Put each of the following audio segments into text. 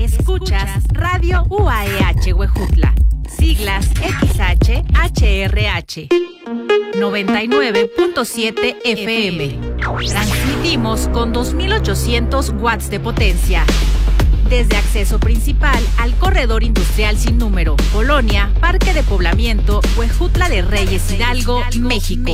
Escuchas Radio UAEH Huejutla, siglas XHHRH, 99.7 FM. Transmitimos con 2.800 watts de potencia. Desde acceso principal al corredor industrial sin número, Colonia, Parque de Poblamiento, Huejutla de Reyes Hidalgo, México.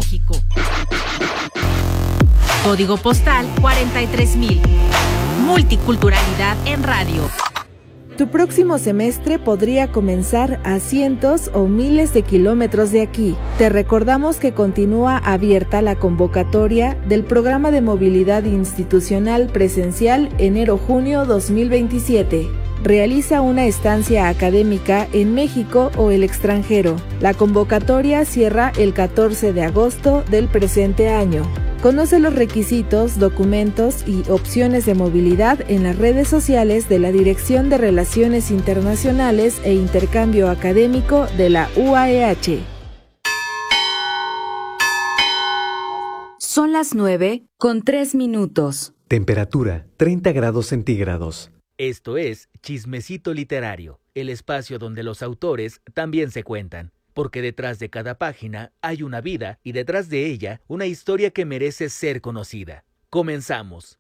Código postal 43,000. Multiculturalidad en radio. Tu próximo semestre podría comenzar a cientos o miles de kilómetros de aquí. Te recordamos que continúa abierta la convocatoria del Programa de Movilidad Institucional Presencial enero-junio 2027. Realiza una estancia académica en México o el extranjero. La convocatoria cierra el 14 de agosto del presente año. Conoce los requisitos, documentos y opciones de movilidad en las redes sociales de la Dirección de Relaciones Internacionales e Intercambio Académico de la UAEH. Son las 9:03. Temperatura 30 grados centígrados. Esto es Chismecito Literario, el espacio donde los autores también se cuentan. Porque detrás de cada página hay una vida y detrás de ella una historia que merece ser conocida. Comenzamos.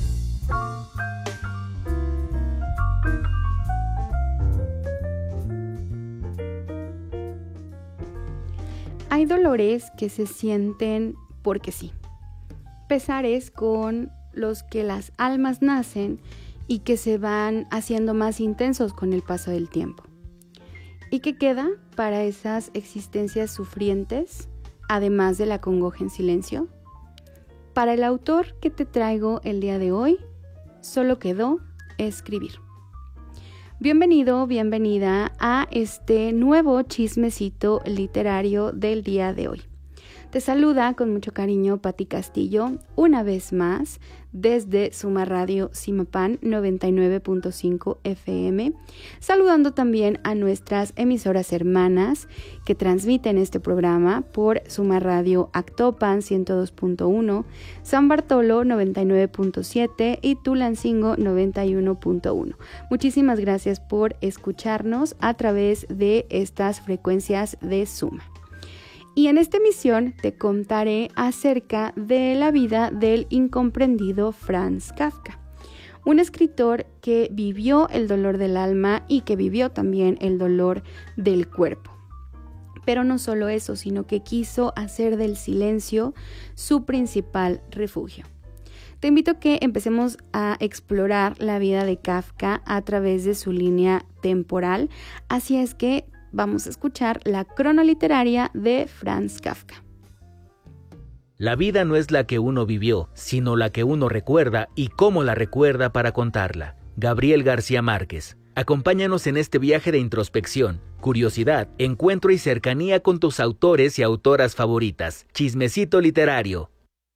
Hay dolores que se sienten porque sí. Pesares con los que las almas nacen y que se van haciendo más intensos con el paso del tiempo. ¿Y qué queda para esas existencias sufrientes, además de la congoja en silencio? Para el autor que te traigo el día de hoy, solo quedó escribir. Bienvenido, bienvenida a este nuevo chismecito literario del día de hoy. Te saluda con mucho cariño Pati Castillo, una vez más, desde Suma Radio Zimapán 99.5 FM, saludando también a nuestras emisoras hermanas que transmiten este programa por Suma Radio Actopan 102.1, San Bartolo 99.7 y Tulancingo 91.1. Muchísimas gracias por escucharnos a través de estas frecuencias de Suma. Y en esta emisión te contaré acerca de la vida del incomprendido Franz Kafka, un escritor que vivió el dolor del alma y que vivió también el dolor del cuerpo. Pero no solo eso, sino que quiso hacer del silencio su principal refugio. Te invito a que empecemos a explorar la vida de Kafka a través de su línea temporal, así es que vamos a escuchar la cronoliteraria de Franz Kafka. La vida no es la que uno vivió, sino la que uno recuerda y cómo la recuerda para contarla. Gabriel García Márquez. Acompáñanos en este viaje de introspección, curiosidad, encuentro y cercanía con tus autores y autoras favoritas. Chismecito literario.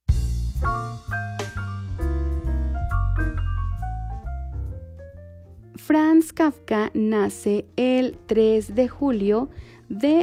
Franz Kafka nace el 3 de julio de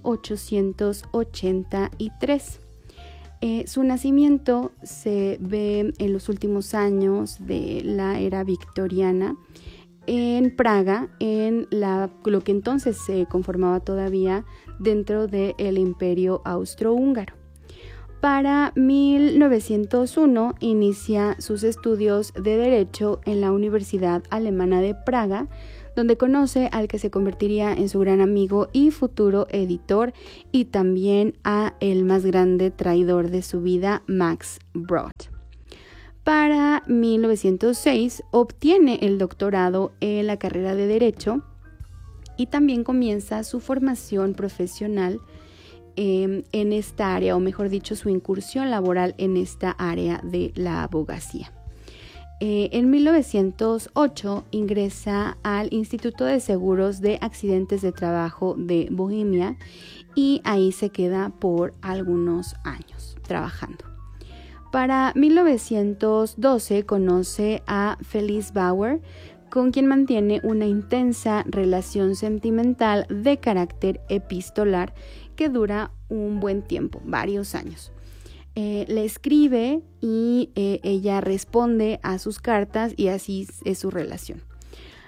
1883. Su nacimiento se ve en los últimos años de la era victoriana en Praga, en lo que entonces se conformaba todavía dentro del Imperio Austrohúngaro. Para 1901 inicia sus estudios de Derecho en la Universidad Alemana de Praga, donde conoce al que se convertiría en su gran amigo y futuro editor, y también a el más grande traidor de su vida, Max Brod. Para 1906 obtiene el doctorado en la carrera de Derecho y también comienza su formación profesional en esta área, o mejor dicho, su incursión laboral en esta área de la abogacía. En 1908 ingresa al Instituto de Seguros de Accidentes de Trabajo de Bohemia y ahí se queda por algunos años trabajando. Para 1912 conoce a Felice Bauer, con quien mantiene una intensa relación sentimental de carácter epistolar que dura un buen tiempo, varios años. Le escribe y ella responde a sus cartas y así es su relación.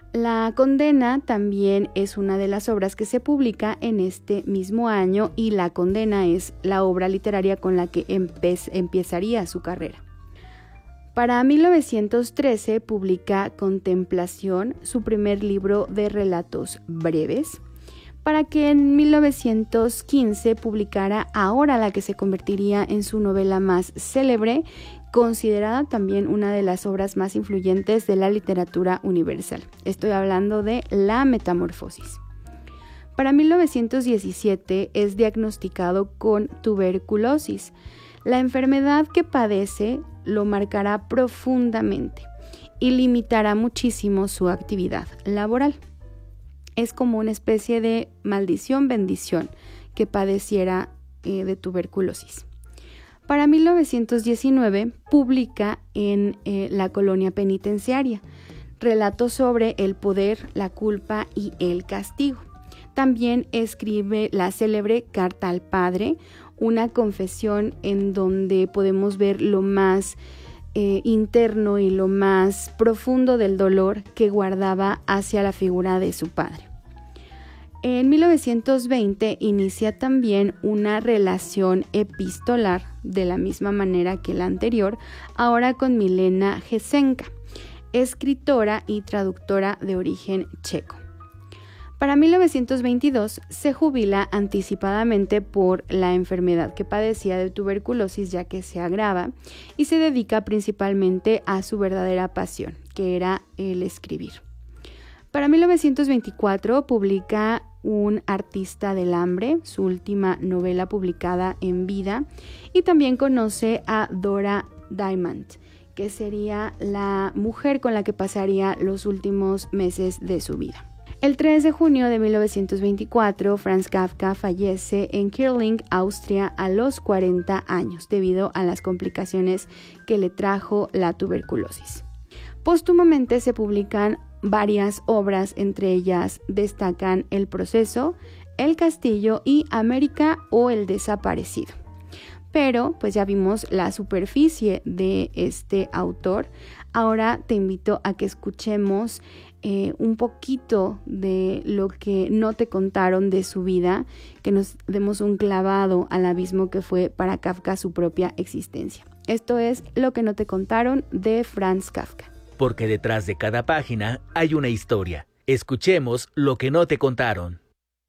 La Condena también es una de las obras que se publica en este mismo año, y La Condena es la obra literaria con la que empezaría su carrera. Para 1913 publica Contemplación, su primer libro de relatos breves, para que en 1915 publicara ahora la que se convertiría en su novela más célebre, considerada también una de las obras más influyentes de la literatura universal. Estoy hablando de La Metamorfosis. Para 1917 es diagnosticado con tuberculosis. La enfermedad que padece lo marcará profundamente y limitará muchísimo su actividad laboral. Es como una especie de maldición-bendición que padeciera de tuberculosis. Para 1919 publica en La Colonia Penitenciaria relatos sobre el poder, la culpa y el castigo. También escribe la célebre Carta al Padre, una confesión en donde podemos ver lo más interno y lo más profundo del dolor que guardaba hacia la figura de su padre. En 1920 inicia también una relación epistolar de la misma manera que la anterior, ahora con Milena Jesenka, escritora y traductora de origen checo. Para 1922 se jubila anticipadamente por la enfermedad que padecía de tuberculosis, ya que se agrava, y se dedica principalmente a su verdadera pasión, que era el escribir. Para 1924 publica Un artista del hambre, su última novela publicada en vida, y también conoce a Dora Diamond, que sería la mujer con la que pasaría los últimos meses de su vida. El 3 de junio de 1924, Franz Kafka fallece en Kirling, Austria, a los 40 años, debido a las complicaciones que le trajo la tuberculosis. Póstumamente se publican varias obras, entre ellas destacan El proceso, El castillo y América o el desaparecido. Pero pues ya vimos la superficie de este autor. Ahora te invito a que escuchemos un poquito de lo que no te contaron de su vida, que nos demos un clavado al abismo que fue para Kafka su propia existencia. Esto es Lo que no te contaron de Franz Kafka. Porque detrás de cada página hay una historia. Escuchemos Lo que no te contaron.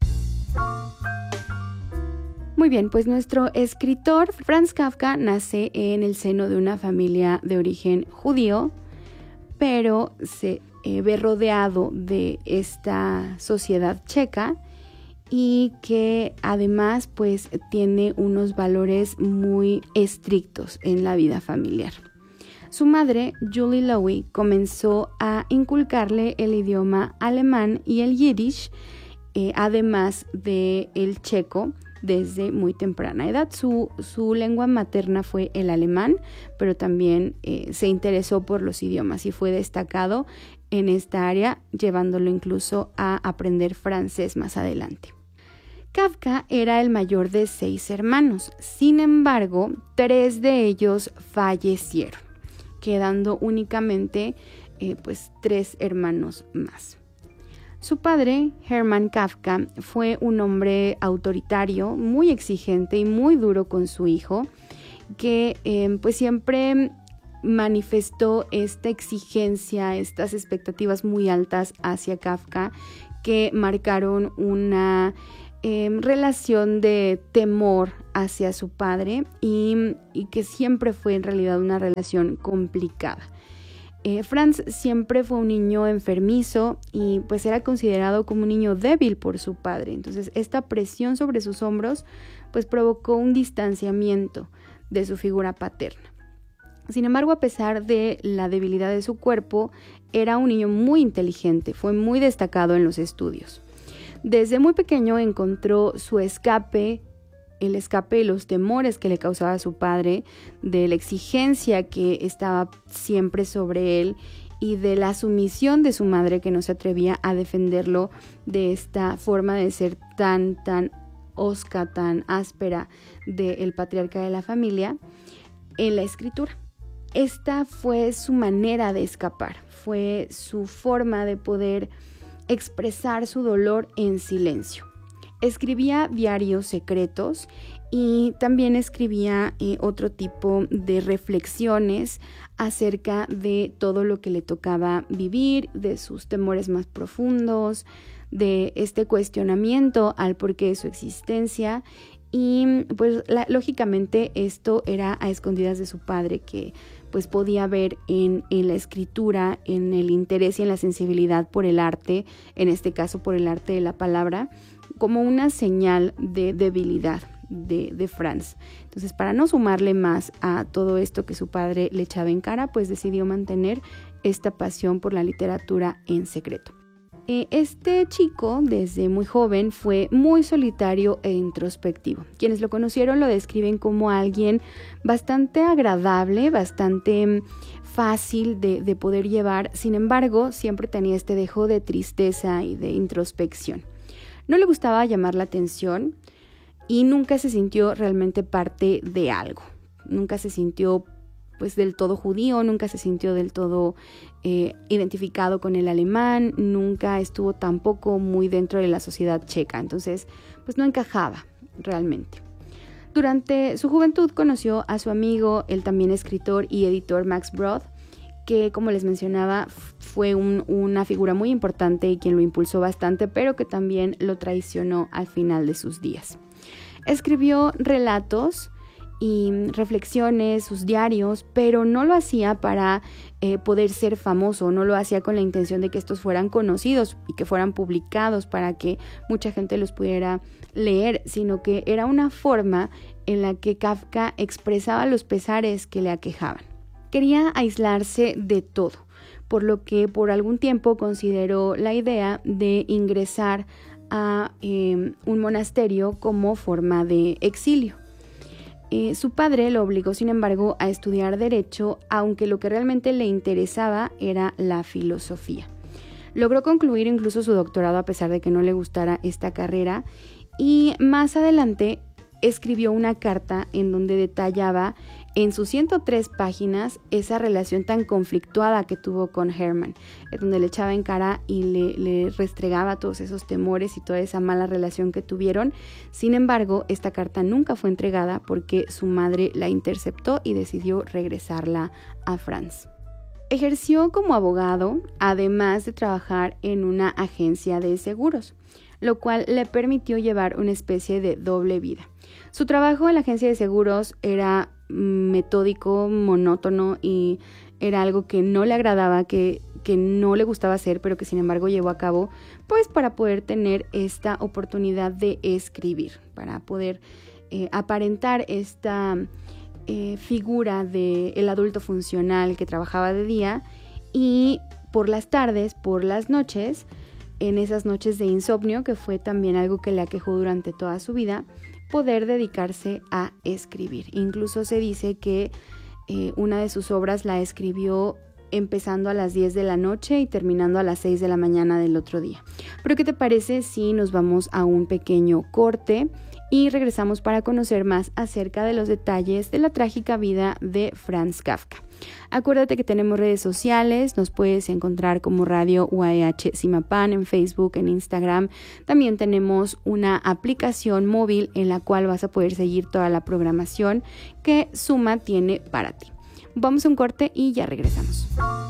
Muy bien, pues nuestro escritor Franz Kafka nace en el seno de una familia de origen judío, pero se ve rodeado de esta sociedad checa y que además pues tiene unos valores muy estrictos en la vida familiar. Su madre, Julie Lowy, comenzó a inculcarle el idioma alemán y el yiddish, además del checo, desde muy temprana edad. Su lengua materna fue el alemán, pero también se interesó por los idiomas y fue destacado en esta área, llevándolo incluso a aprender francés más adelante. Kafka era el mayor de 6 hermanos, sin embargo, 3 de ellos fallecieron, quedando únicamente 3 hermanos más. Su padre, Hermann Kafka, fue un hombre autoritario, muy exigente y muy duro con su hijo, que siempre manifestó esta exigencia, estas expectativas muy altas hacia Kafka, que marcaron una relación de temor hacia su padre y que siempre fue en realidad una relación complicada. Franz siempre fue un niño enfermizo y pues era considerado como un niño débil por su padre. Entonces esta presión sobre sus hombros pues provocó un distanciamiento de su figura paterna. Sin embargo, a pesar de la debilidad de su cuerpo, era un niño muy inteligente, fue muy destacado en los estudios. Desde muy pequeño encontró su escape, el escape de los temores que le causaba su padre, de la exigencia que estaba siempre sobre él y de la sumisión de su madre, que no se atrevía a defenderlo de esta forma de ser tan hosca, tan áspera del patriarca de la familia, en la escritura. esta fue su manera de escapar, fue su forma de poder expresar su dolor en silencio. Escribía diarios secretos y también escribía otro tipo de reflexiones acerca de todo lo que le tocaba vivir, de sus temores más profundos, de este cuestionamiento al porqué de su existencia. Y pues lógicamente esto era a escondidas de su padre, que pues podía ver en la escritura, en el interés y en la sensibilidad por el arte, en este caso por el arte de la palabra, como una señal de debilidad de Franz. Entonces, para no sumarle más a todo esto que su padre le echaba en cara, pues decidió mantener esta pasión por la literatura en secreto. Este chico, desde muy joven, fue muy solitario e introspectivo. Quienes lo conocieron lo describen como alguien bastante agradable, bastante fácil de poder llevar. Sin embargo, siempre tenía este dejo de tristeza y de introspección. No le gustaba llamar la atención y nunca se sintió realmente parte de algo. Nunca se sintió pues del todo judío, nunca se sintió del todo identificado con el alemán, nunca estuvo tampoco muy dentro de la sociedad checa, entonces pues no encajaba realmente. Durante su juventud conoció a su amigo, el también escritor y editor Max Brod, que como les mencionaba fue una figura muy importante y quien lo impulsó bastante, pero que también lo traicionó al final de sus días. Escribió relatos y reflexiones, sus diarios, pero no lo hacía para poder ser famoso, no lo hacía con la intención de que estos fueran conocidos y que fueran publicados para que mucha gente los pudiera leer, sino que era una forma en la que Kafka expresaba los pesares que le aquejaban. Quería aislarse de todo, por lo que por algún tiempo consideró la idea de ingresar a un monasterio como forma de exilio. Su padre lo obligó, sin embargo, a estudiar Derecho, aunque lo que realmente le interesaba era la filosofía. Logró concluir incluso su doctorado a pesar de que no le gustara esta carrera, y más adelante escribió una carta en donde detallaba en sus 103 páginas esa relación tan conflictuada que tuvo con Hermann, donde le echaba en cara y le restregaba todos esos temores y toda esa mala relación que tuvieron. Sin embargo, esta carta nunca fue entregada porque su madre la interceptó y decidió regresarla a Franz. Ejerció como abogado, además de trabajar en una agencia de seguros, lo cual le permitió llevar una especie de doble vida. Su trabajo en la agencia de seguros era metódico, monótono y era algo que no le agradaba, que no le gustaba hacer, pero que sin embargo llevó a cabo pues para poder tener esta oportunidad de escribir, para poder aparentar esta figura del adulto funcional que trabajaba de día y por las tardes, por las noches, en esas noches de insomnio, que fue también algo que le aquejó durante toda su vida, poder dedicarse a escribir. Incluso se dice que una de sus obras la escribió empezando a las 10 de la noche y terminando a las 6 de la mañana del otro día. Pero ¿qué te parece si nos vamos a un pequeño corte y regresamos para conocer más acerca de los detalles de la trágica vida de Franz Kafka? Acuérdate que tenemos redes sociales, nos puedes encontrar como Radio UAEH Zimapán en Facebook, en Instagram. También tenemos una aplicación móvil en la cual vas a poder seguir toda la programación que Suma tiene para ti. Vamos a un corte y ya regresamos.